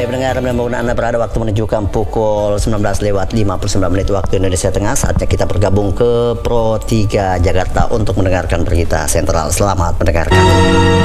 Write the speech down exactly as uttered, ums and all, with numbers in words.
Baik pendengar, mudah-mudahan Anda berada waktu menunjukkan pukul sembilan belas lewat lima puluh sembilan menit waktu Indonesia Tengah. Saatnya kita bergabung ke Pro tiga Jakarta untuk mendengarkan berita sentral. Selamat mendengarkan.